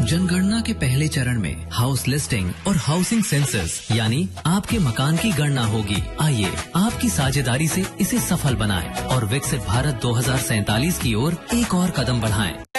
जनगणना के पहले चरण में हाउस लिस्टिंग और हाउसिंग सेंसस यानी आपके मकान की गणना होगी। आइए आपकी साझेदारी से इसे सफल बनाएं और विकसित भारत 2047 की ओर एक और कदम बढ़ाएं।